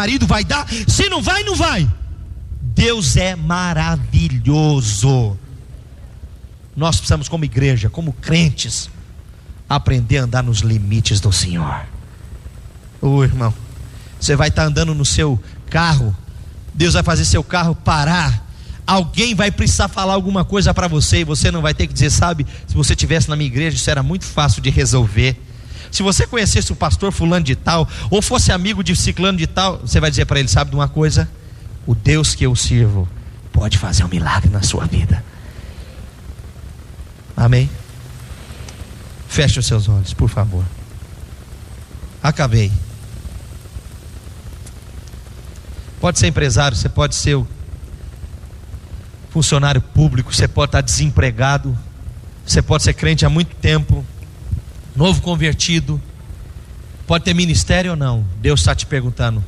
marido vai dar, se não vai, não vai. Deus é maravilhoso. Nós precisamos, como igreja, como crentes, aprender a andar nos limites do Senhor. Irmão, você vai estar andando no seu carro, Deus vai fazer seu carro parar, alguém vai precisar falar alguma coisa para você, e você não vai ter que dizer, sabe, se você estivesse na minha igreja, isso era muito fácil de resolver. Se você conhecesse o pastor fulano de tal, ou fosse amigo de ciclano de tal, você vai dizer para ele, sabe de uma coisa? O Deus que eu sirvo pode fazer um milagre na sua vida. Amém? Feche os seus olhos, por favor. Acabei. Pode ser empresário, você pode ser o funcionário público, você pode estar desempregado, você pode ser crente há muito tempo, novo convertido, pode ter ministério ou não. Deus está te perguntando: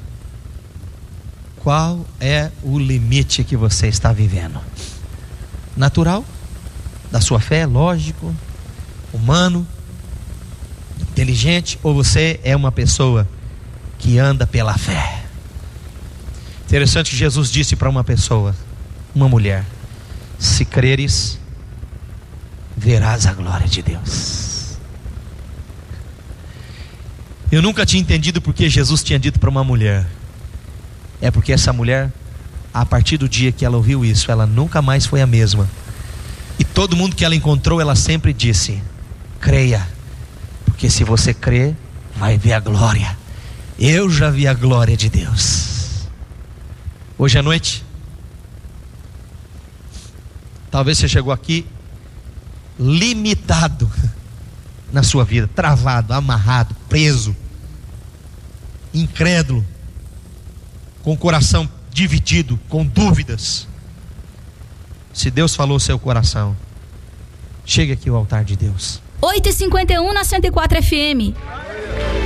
qual é o limite que você está vivendo? Natural? Da sua fé, lógico, humano, inteligente, ou você é uma pessoa que anda pela fé? Interessante que Jesus disse para uma pessoa, uma mulher: se creres, verás a glória de Deus. Eu nunca tinha entendido porque Jesus tinha dito para uma mulher. É porque essa mulher, a partir do dia que ela ouviu isso, ela nunca mais foi a mesma. E todo mundo que ela encontrou, ela sempre disse: creia, porque se você crer, vai ver a glória. Eu já vi a glória de Deus. Hoje à noite, talvez você chegou aqui limitado na sua vida, travado, amarrado, preso, incrédulo, com o coração dividido, com dúvidas. Se Deus falou seu coração, chegue aqui ao altar de Deus. 8h51 na 104 FM.